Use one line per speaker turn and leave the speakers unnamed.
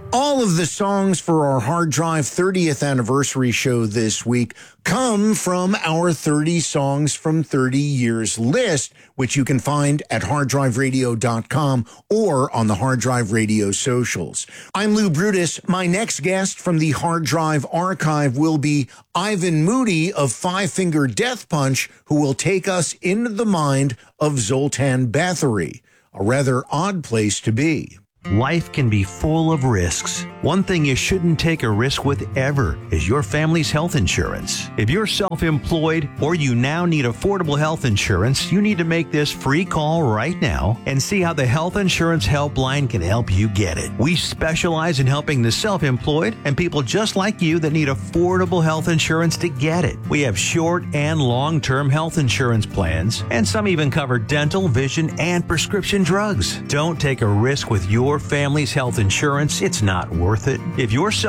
All of the songs for our Hard Drive 30th anniversary show this week come from our 30 Songs from 30 Years list, which you can find at harddriveradio.com or on the Hard Drive Radio socials. I'm Lou Brutus. My next guest from the Hard Drive archive will be Ivan Moody of Five Finger Death Punch, who will take us into the mind of Zoltan Bathory, a rather odd place to be.
Life can be full of risks. One thing you shouldn't take a risk with ever is your family's health insurance. If you're self-employed or you now need affordable health insurance, you need to make this free call right now and see how the Health Insurance Helpline can help you get it. We specialize in helping the self-employed and people just like you that need affordable health insurance to get it. We have short and long-term health insurance plans, and some even cover dental, vision, and prescription drugs. Don't take a risk with your family's health insurance. It's not worth it. If you're